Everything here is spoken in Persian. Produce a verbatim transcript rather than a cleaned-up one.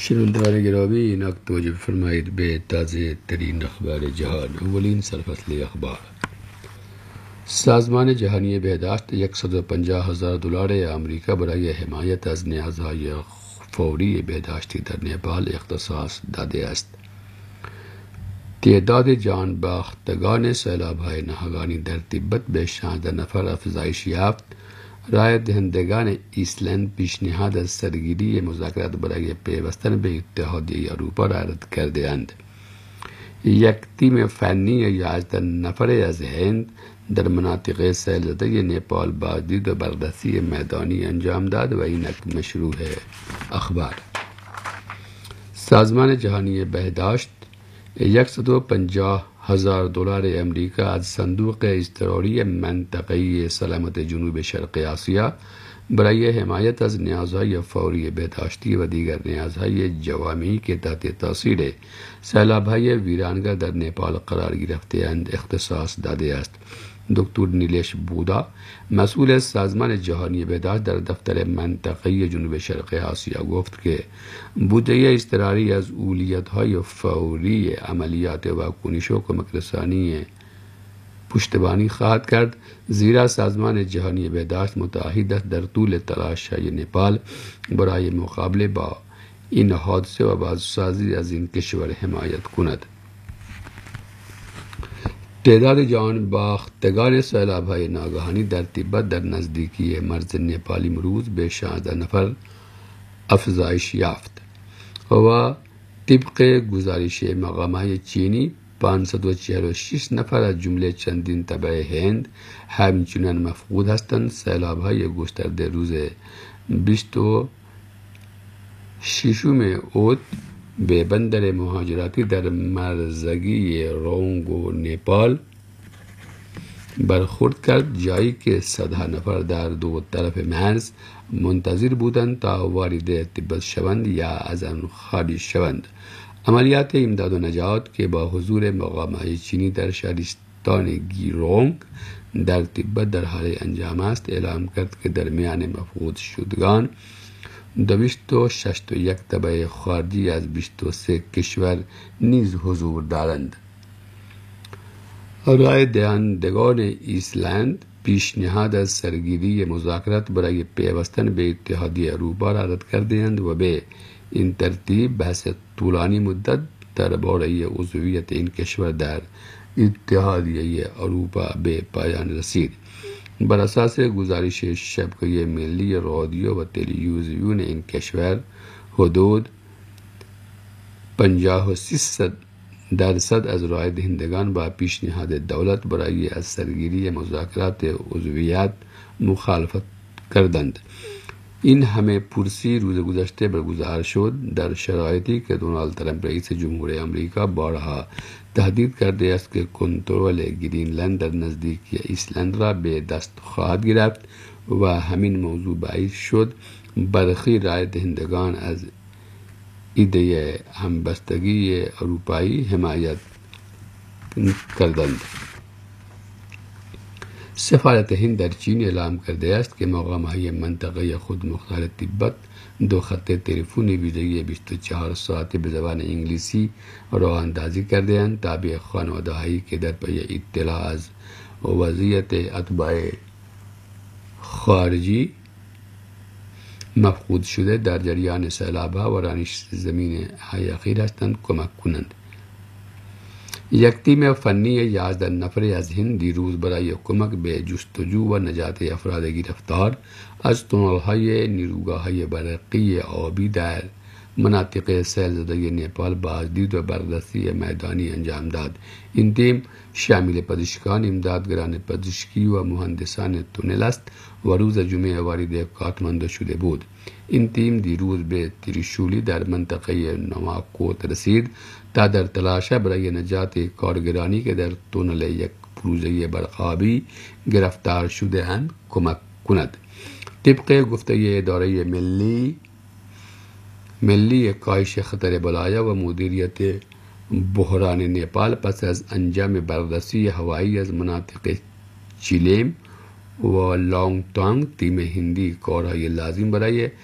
شنوندگان گرامی، این توجه بفرمایید به تازه ترین اخبار جهان. اولین سرفصل اخبار: سازمان جهانی بهداشت صد و پنجاه هزار دلار آمریکا برای حمایت از نیازهای فوری بهداشتی در نیپال اختصاص داده است. تعداد جان باختگان سیلاب‌های ناگهانی در تبت به شانزده نفر افزایش یافت. رای دهندگان ایسلند پیشنهاد از سرگیری مذاکرات برای پیوستن به اتحادیه اروپا را رد کرده‌اند. یک تیم فنی یازده نفره از هند در مناطق سیل‌زده نیپال بازدید و بررسی میدانی انجام داد و اینک مشروع اخبار. سازمان جهانی بهداشت صد و پنجاه هزار دلار امریکا از صندوق اضطراری منطقه‌ای سلامت جنوب شرق آسیا برای حمایت از نیازهای فوری بهداشتی و دیگر نیازهای جوامعی که تحت تاثیر سیلاب‌های ویرانگر در نیپال قرار گرفته‌اند اختصاص داده است. دکتر نیلیش بودا، مسئول سازمان جهانی بهداشت در دفتر منطقه‌ای جنوب شرق آسیا، گفت که بودجه اضطراری از اولویت‌های فوری عملیات واکنش و کمک رسانی پشتیبانی خواهد کرد، زیرا سازمان جهانی بهداشت متعهد است در طول تلاش‌های نیپال برای مقابله با این حادثه و بازسازی از این کشور حمایت کند. تعداد جان باختگان سیلاب‌های ناگهانی در تبت در نزدیکی مرز نیپال امروز به شانزده نفر افزایش یافت و طبق گزارش مقامات چینی پانصد و چهل و شش نفر از جمله چندین تبع هند همچنان مفقود هستند. سیلاب‌های گسترده روز بیست و ششم اوت به بندر مهاجراتی در مرزگی رونگ و نیپال برخورد کرد، جایی که صدها نفر در دو طرف مرز منتظر بودند تا وارد تبت شوند یا از آن خارج شوند. عملیات امداد و نجات که با حضور مقامات چینی در شهرستان گیرونگ در تبت در حال انجام است، اعلام کرد که در میان مفقود شدگان دویست و شصت و یک تبع خارجی از بیست و سه کشور نیز حضور دارند. رای دهندگان ایسلند پیشنهاد از سرگیری مذاکرات برای پیوستن به اتحادیه اروپا را رد کرده‌اند و به این ترتیب بحث طولانی مدت درباره عضویت این کشور در اتحادیه اروپا به پایان رسید. بر اساس گزارش شبکه ملی رادیو و تلویزیون این کشور، حدود پنجاه و سه درصد از رای دهندگان با پیشنهاد دولت برای از سرگیری مذاکرات عضویت مخالفت کردند. این همه پرسی روز گذشته برگزار شد در شرایطی که دونالد ترامپ رئیس جمهور آمریکا بارها تهدید کرده است که کنترل گرینلند در نزدیکی ایسلند را به دست خواهد گرفت و همین موضوع باعث شد برخی رای دهندگان از ایده همبستگی اروپایی حمایت کردند. سفارت هند در چین اعلام کرده است که مقامات منطقه خود مختار تبت دو خط تلفن ویژه بیست و چهار ساعته به زبان انگلیسی راه اندازی کرده اند تا به خانواده‌هایی که در پی اطلاع از وضعیت اتباع خارجی مفقود شده در جریان سیلاب‌ها و رانش زمین های اخیر هستند کمک کنند. یک تیم فنی یازده نفره از هند دیروز برای کمک به جستجو و نجات افراد گرفتار از تونل‌های نیروگاه‌های برقی آبی در مناطق سیل‌زده نیپال بازدید و بررسی میدانی انجام داد. این تیم شامل پزشکان، امدادگران پزشکی و مهندسان تونل است و روز جمعه وارد کاتماندو شده بود. این تیم دیروز به تریشولی در منطقه نواکوت رسید تا در تلاش برای نجات کارگرانی که در تونل یک پروژه برقابی گرفتار شده اند کمک کند. طبق گفته اداره ملی ملی کاهش خطر بلایا و مدیریت بحران نیپال، پس از انجام بررسی هوایی از مناطق چیلیم و لانگتانگ، تیم هندی کارهای لازم برای